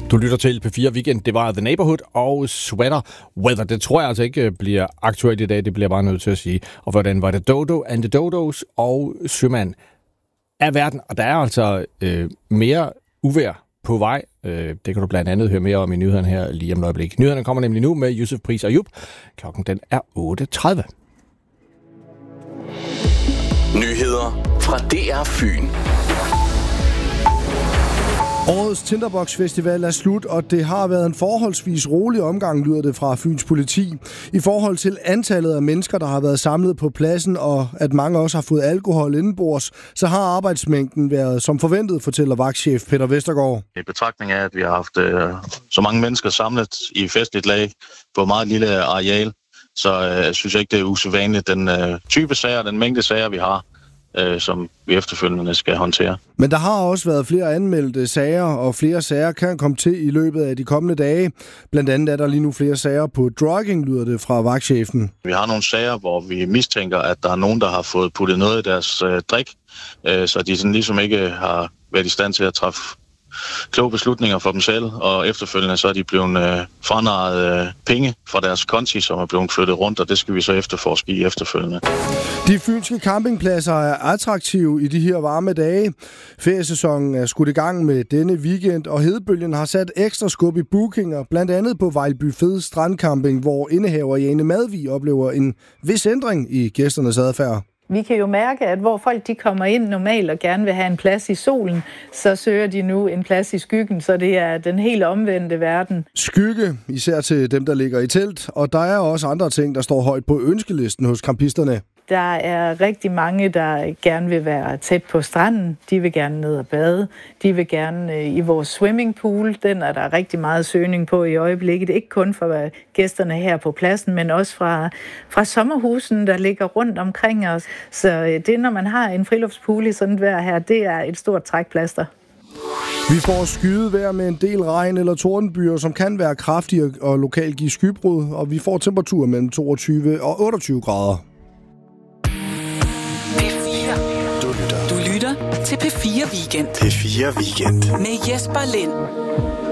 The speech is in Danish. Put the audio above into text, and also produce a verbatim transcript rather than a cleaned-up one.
Du lytter til P fire Weekend. Det var The Neighborhood og Sweater Weather. Det tror jeg altså ikke bliver aktuelt i dag. Det bliver jeg bare nødt til at sige. Og hvordan var det Dodo and the Dodos og Sømand af verden. Og der er altså øh, mere uvejr på vej. Øh, det kan du blandt andet høre mere om i nyhederne her lige om et øjeblik. Nyhederne kommer nemlig nu med Yusuf Pris og Ayub. Klokken den er otte tredive. Nyheder fra D R Fyn. Årets Tinderbox Festival er slut, og det har været en forholdsvis rolig omgang, lyder det fra Fyns politi. I forhold til antallet af mennesker, der har været samlet på pladsen, og at mange også har fået alkohol indenbords, så har arbejdsmængden været som forventet, fortæller vagtchef Peter Vestergaard. I betragtning af, at vi har haft øh, så mange mennesker samlet i festligt lag på et meget lille areal, så øh, synes jeg ikke, det er usædvanligt. Den øh, type sager, den mængde sager, vi har, øh, som vi efterfølgende skal håndtere. Men der har også været flere anmeldte sager, og flere sager kan komme til i løbet af de kommende dage. Blandt andet er der lige nu flere sager på drugging, lyder det fra vagtchefen. Vi har nogle sager, hvor vi mistænker, at der er nogen, der har fået puttet noget i deres øh, drik, øh, så de sådan ligesom ikke har været i stand til at træffe kloge beslutninger for dem selv, og efterfølgende så er de blevet øh, franarret øh, penge fra deres konti, som er blevet flyttet rundt, og det skal vi så efterforske i efterfølgende. De fynske campingpladser er attraktive i de her varme dage. Feriesæsonen er skudt i gang med denne weekend, og hedebølgen har sat ekstra skub i bookinger, blandt andet på Vejlby Fed Strandcamping, hvor indehaver Jane Madvig oplever en vis ændring i gæsternes adfærd. Vi kan jo mærke, at hvor folk de kommer ind normalt og gerne vil have en plads i solen, så søger de nu en plads i skyggen, så det er den helt omvendte verden. Skygge, især til dem, der ligger i telt, og der er også andre ting, der står højt på ønskelisten hos campisterne. Der er rigtig mange, der gerne vil være tæt på stranden. De vil gerne ned og bade. De vil gerne i vores swimmingpool. Den er der rigtig meget søgning på i øjeblikket. Ikke kun for gæsterne her på pladsen, men også fra, fra sommerhusen, der ligger rundt omkring os. Så det, når man har en friluftspool i sådan et vejr her, det er et stort trækplaster. Vi får skydevejr med en del regn eller tordenbyer, som kan være kraftige og lokalt give skybrud, og vi får temperaturer mellem toogtyve og otteogtyve grader. Du lytter. Du lytter til P fire Weekend. P fire Weekend. Med Jesper Lind.